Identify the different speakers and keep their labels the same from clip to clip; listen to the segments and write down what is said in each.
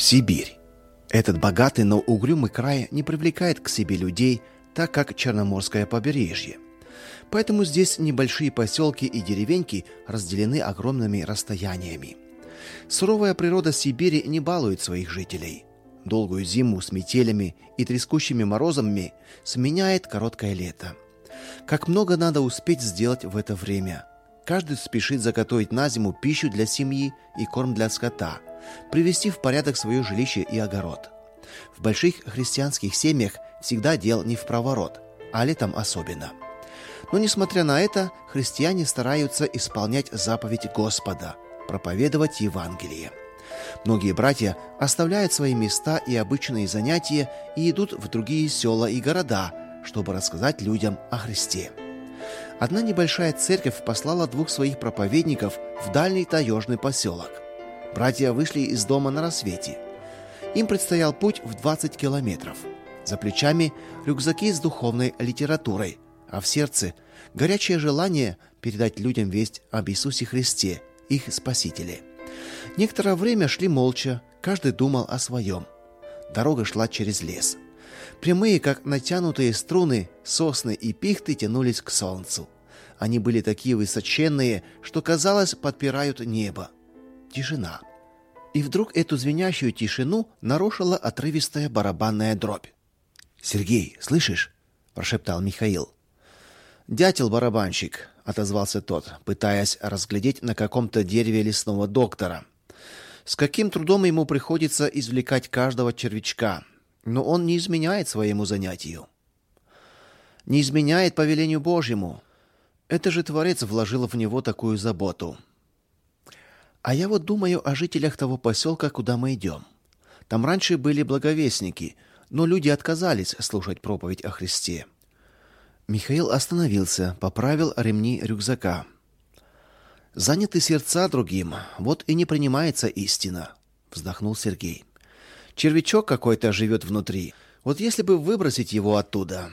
Speaker 1: Сибирь. Этот богатый, но угрюмый край не привлекает к себе людей, так как Черноморское побережье. Поэтому здесь небольшие поселки и деревеньки разделены огромными расстояниями. Суровая природа Сибири не балует своих жителей. Долгую зиму с метелями и трескучими морозами сменяет короткое лето. Как много надо успеть сделать в это время. Каждый спешит заготовить на зиму пищу для семьи и корм для скота, привести в порядок свое жилище и огород. В больших христианских семьях всегда дел не впроворот, а летом особенно. Но, несмотря на это, христиане стараются исполнять заповедь Господа – проповедовать Евангелие. Многие братья оставляют свои места и обычные занятия и идут в другие села и города, чтобы рассказать людям о Христе. Одна небольшая церковь послала 2 своих проповедников в дальний таежный поселок. Братья вышли из дома на рассвете. Им предстоял путь в 20 километров. За плечами рюкзаки с духовной литературой, а в сердце горячее желание передать людям весть об Иисусе Христе, их Спасителе. Некоторое время шли молча, каждый думал о своем. Дорога шла через лес. Прямые, как натянутые струны, сосны и пихты тянулись к солнцу. Они были такие высоченные, что, казалось, подпирают небо. Тишина. И вдруг эту звенящую тишину нарушила отрывистая барабанная дробь. «Сергей, слышишь?» – прошептал Михаил. «Дятел-барабанщик», – отозвался тот, пытаясь разглядеть на каком-то дереве лесного доктора. С каким трудом ему приходится извлекать каждого червячка, но он не изменяет своему занятию. Не изменяет повелению Божьему. Это же Творец вложил в него такую заботу. А я вот думаю о жителях того поселка, куда мы идем. Там раньше были благовестники, но люди отказались слушать проповедь о Христе. Михаил остановился, поправил ремни рюкзака. «Заняты сердца другим, вот и не принимается истина», — вздохнул Сергей. «Червячок какой-то живет внутри. Вот если бы выбросить его оттуда...»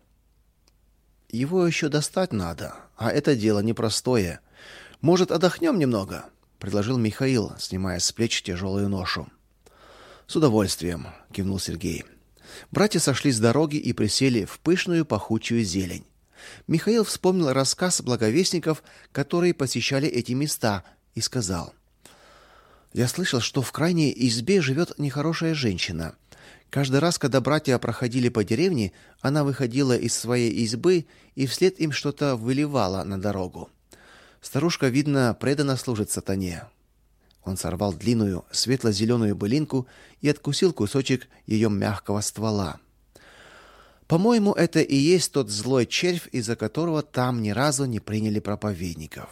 Speaker 1: «Его еще достать надо, а это дело непростое. Может, отдохнем немного?» — предложил Михаил, снимая с плеч тяжелую ношу. «С удовольствием», — кивнул Сергей. Братья сошли с дороги и присели в пышную пахучую зелень. Михаил вспомнил рассказ благовестников, которые посещали эти места, и сказал: «Я слышал, что в крайней избе живет нехорошая женщина. Каждый раз, когда братья проходили по деревне, она выходила из своей избы и вслед им что-то выливала на дорогу. Старушка, видно, преданно служит сатане». Он сорвал длинную светло-зеленую былинку и откусил кусочек ее мягкого ствола. «По-моему, это и есть тот злой червь, из-за которого там ни разу не приняли проповедников».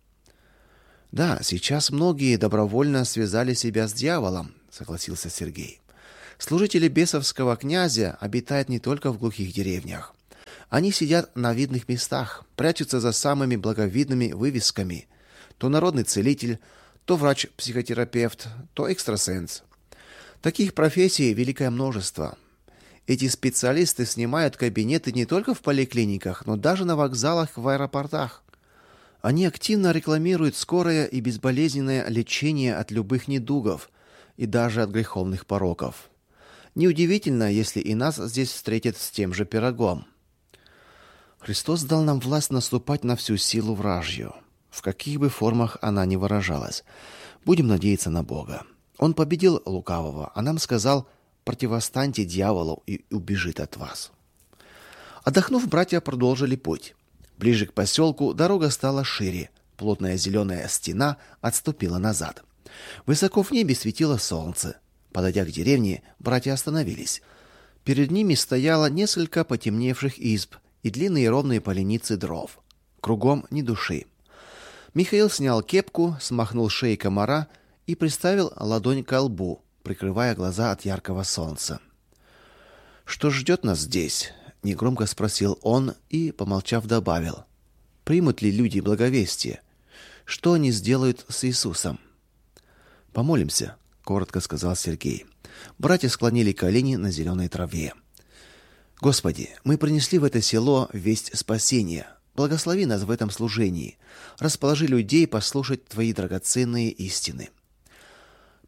Speaker 1: «Да, сейчас многие добровольно связали себя с дьяволом», — согласился Сергей. «Служители бесовского князя обитают не только в глухих деревнях. Они сидят на видных местах, прячутся за самыми благовидными вывесками. То народный целитель, то врач-психотерапевт, то экстрасенс. Таких профессий великое множество. Эти специалисты снимают кабинеты не только в поликлиниках, но даже на вокзалах, в аэропортах. Они активно рекламируют скорое и безболезненное лечение от любых недугов и даже от греховных пороков. Неудивительно, если и нас здесь встретят с тем же пирогом. Христос дал нам власть наступать на всю силу вражью, в каких бы формах она ни выражалась. Будем надеяться на Бога. Он победил лукавого, а нам сказал: противостаньте дьяволу, и убежит от вас. Отдохнув, братья продолжили путь. Ближе к поселку дорога стала шире, плотная зеленая стена отступила назад. Высоко в небе светило солнце. Подойдя к деревне, братья остановились. Перед ними стояло несколько потемневших изб и длинные ровные поленицы дров. Кругом ни души. Михаил снял кепку, смахнул с шеи комара и приставил ладонь ко лбу, прикрывая глаза от яркого солнца. «Что ждет нас здесь?» — негромко спросил он и, помолчав, добавил: «Примут ли люди благовестие? Что они сделают с Иисусом?» «Помолимся», — коротко сказал Сергей. Братья склонили колени на зеленой траве. «Господи, мы принесли в это село весть спасения. Благослови нас в этом служении. Расположи людей послушать Твои драгоценные истины.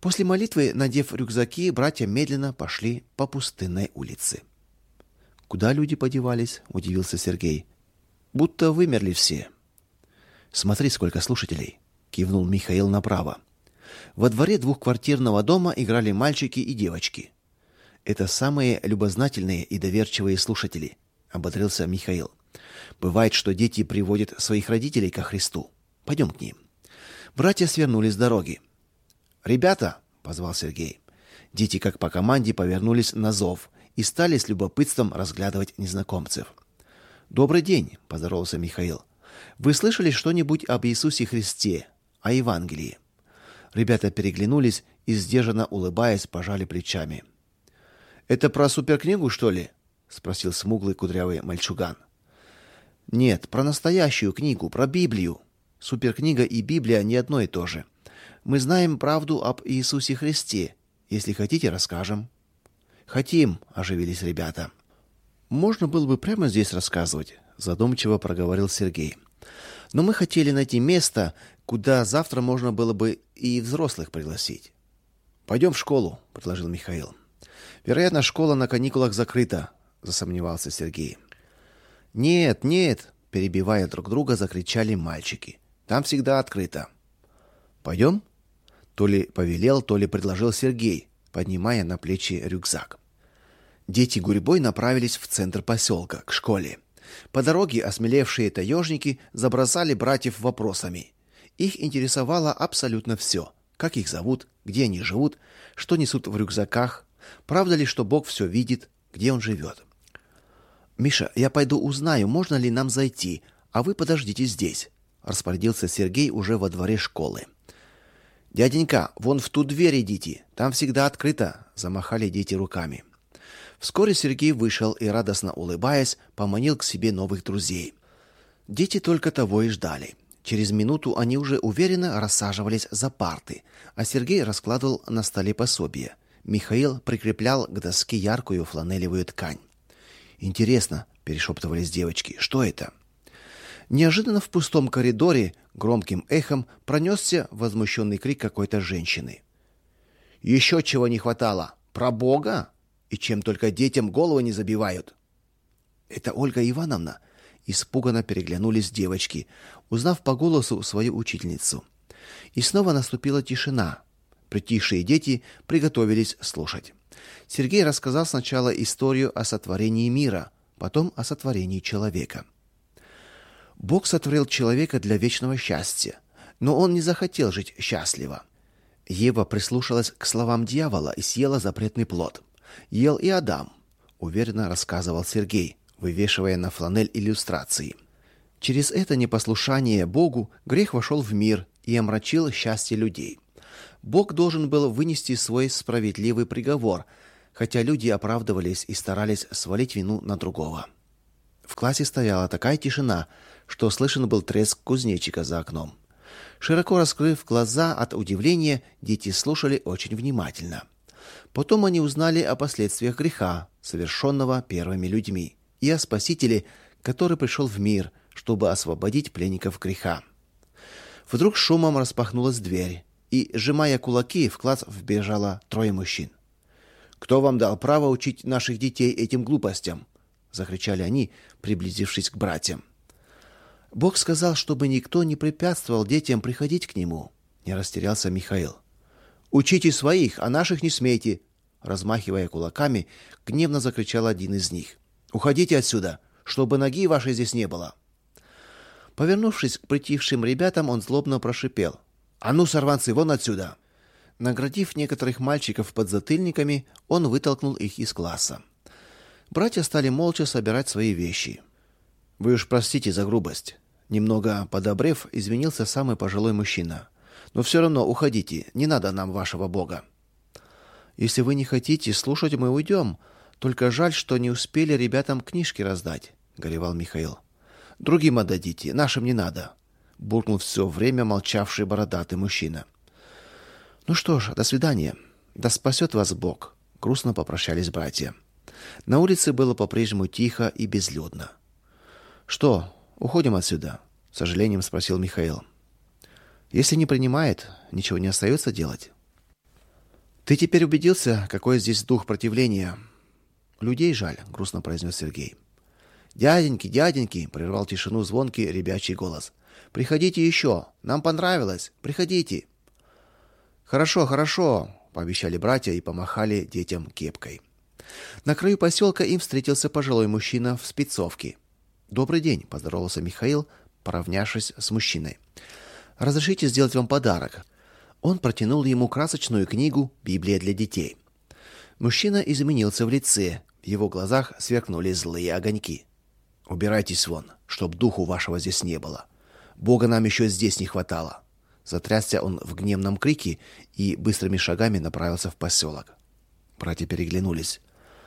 Speaker 1: После молитвы, надев рюкзаки, братья медленно пошли по пустынной улице. Куда люди подевались? Удивился Сергей. Будто вымерли все. Смотри, сколько слушателей, кивнул Михаил направо. Во дворе двухквартирного дома играли мальчики и девочки. Это самые любознательные и доверчивые слушатели, ободрился Михаил. Бывает, что дети приводят своих родителей ко Христу. Пойдем к ним. Братья свернули с дороги. «Ребята!» — позвал Сергей. Дети, как по команде, повернулись на зов и стали с любопытством разглядывать незнакомцев. «Добрый день!» — поздоровался Михаил. «Вы слышали что-нибудь об Иисусе Христе, о Евангелии?» Ребята переглянулись и, сдержанно улыбаясь, пожали плечами. «Это про суперкнигу, что ли?» — спросил смуглый кудрявый мальчуган. «Нет, про настоящую книгу, про Библию. Суперкнига и Библия не одно и то же. Мы знаем правду об Иисусе Христе. Если хотите, расскажем». «Хотим», — оживились ребята. «Можно было бы прямо здесь рассказывать», — задумчиво проговорил Сергей. «Но мы хотели найти место, куда завтра можно было бы и взрослых пригласить». «Пойдем в школу», — предложил Михаил. «Вероятно, школа на каникулах закрыта», — засомневался Сергей. «Нет, нет», — перебивая друг друга, закричали мальчики. «Там всегда открыто». «Пойдем?» То ли повелел, то ли предложил Сергей, поднимая на плечи рюкзак. Дети гурьбой направились в центр поселка, к школе. По дороге осмелевшие таежники забросали братьев вопросами. Их интересовало абсолютно все. Как их зовут, где они живут, что несут в рюкзаках, правда ли, что Бог все видит, где он живет. «Миша, я пойду узнаю, можно ли нам зайти, а вы подождите здесь», — распорядился Сергей уже во дворе школы. «Дяденька, вон в ту дверь идите, там всегда открыто», — замахали дети руками. Вскоре Сергей вышел и, радостно улыбаясь, поманил к себе новых друзей. Дети только того и ждали. Через минуту они уже уверенно рассаживались за парты, а Сергей раскладывал на столе пособие. Михаил прикреплял к доске яркую фланелевую ткань. «Интересно», — перешептывались девочки, — «что это?» Неожиданно в пустом коридоре громким эхом пронесся возмущенный крик какой-то женщины. «Еще чего не хватало! Про Бога? И чем только детям голову не забивают!» «Это Ольга Ивановна!» Испуганно переглянулись девочки, узнав по голосу свою учительницу. И снова наступила тишина. Притихшие дети приготовились слушать. Сергей рассказал сначала историю о сотворении мира, потом о сотворении человека. Бог сотворил человека для вечного счастья, но он не захотел жить счастливо. Ева прислушалась к словам дьявола и съела запретный плод. Ел и Адам, уверенно рассказывал Сергей, вывешивая на фланель иллюстрации. Через это непослушание Богу грех вошел в мир и омрачил счастье людей. Бог должен был вынести свой справедливый приговор, хотя люди оправдывались и старались свалить вину на другого. В классе стояла такая тишина, что слышен был треск кузнечика за окном. Широко раскрыв глаза от удивления, дети слушали очень внимательно. Потом они узнали о последствиях греха, совершенного первыми людьми, и о Спасителе, который пришел в мир, чтобы освободить пленников греха. Вдруг шумом распахнулась дверь, и, сжимая кулаки, в класс вбежало 3 мужчин. «Кто вам дал право учить наших детей этим глупостям?» — закричали они, приблизившись к братьям. «Бог сказал, чтобы никто не препятствовал детям приходить к нему», — не растерялся Михаил. «Учите своих, а наших не смейте!» Размахивая кулаками, гневно закричал один из них. «Уходите отсюда, чтобы ноги вашей здесь не было!» Повернувшись к притихшим ребятам, он злобно прошипел. «А ну, сорванцы, вон отсюда!» Наградив некоторых мальчиков подзатыльниками, он вытолкнул их из класса. Братья стали молча собирать свои вещи. «Вы уж простите за грубость». Немного подобрев, извинился самый пожилой мужчина. «Но все равно уходите, не надо нам вашего Бога». «Если вы не хотите слушать, мы уйдем. Только жаль, что не успели ребятам книжки раздать», — горевал Михаил. «Другим отдадите, нашим не надо», — буркнул все время молчавший бородатый мужчина. «Ну что ж, до свидания. Да спасет вас Бог», — грустно попрощались братья. На улице было по-прежнему тихо и безлюдно. «Что, уходим отсюда?» — с сожалением спросил Михаил. «Если не принимает, ничего не остается делать». Ты теперь убедился, какой здесь дух противления? Людей жаль, грустно произнес Сергей. Дяденьки, прервал тишину звонкий ребячий голос. Приходите еще, нам понравилось. Приходите. Хорошо, пообещали братья и помахали детям кепкой. На краю поселка им встретился пожилой мужчина в спецовке. Добрый день, поздоровался Михаил, поравнявшись с мужчиной. Разрешите сделать вам подарок. Он протянул ему красочную книгу Библия для детей. Мужчина изменился в лице, в его глазах сверкнули злые огоньки. Убирайтесь вон, чтоб духу вашего здесь не было. Бога нам еще здесь не хватало. Затрясся он в гневном крике и быстрыми шагами направился в поселок. Братья переглянулись.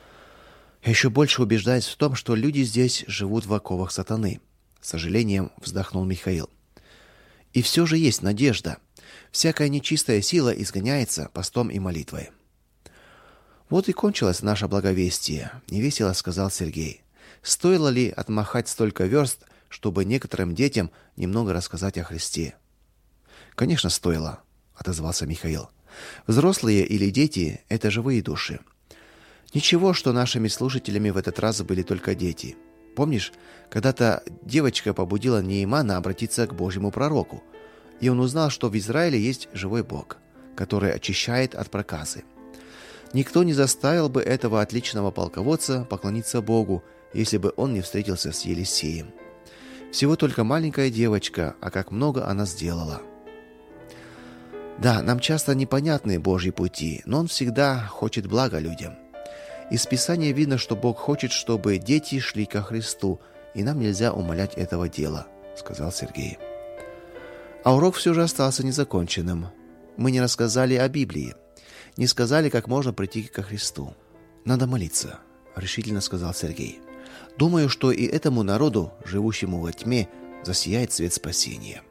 Speaker 1: Я еще больше убеждаюсь в том, что люди здесь живут в оковах сатаны, с сожалением вздохнул Михаил. И все же есть надежда. Всякая нечистая сила изгоняется постом и молитвой. Вот и кончилось наше благовестие, невесело сказал Сергей. Стоило ли отмахать столько верст, чтобы некоторым детям немного рассказать о Христе? Конечно, стоило, отозвался Михаил. Взрослые или дети это живые души. Ничего, что нашими слушателями в этот раз были только дети. Помнишь, когда-то девочка побудила Неемана обратиться к Божьему пророку, и он узнал, что в Израиле есть живой Бог, который очищает от проказы. Никто не заставил бы этого отличного полководца поклониться Богу, если бы он не встретился с Елисеем. Всего только маленькая девочка, а как много она сделала. Да, нам часто непонятны Божьи пути, но он всегда хочет блага людям. Из Писания видно, что Бог хочет, чтобы дети шли ко Христу, и нам нельзя умалять этого дела, сказал Сергей. А урок все же остался незаконченным. Мы не рассказали о Библии, не сказали, как можно прийти ко Христу. Надо молиться, решительно сказал Сергей. Думаю, что и этому народу, живущему во тьме, засияет свет спасения.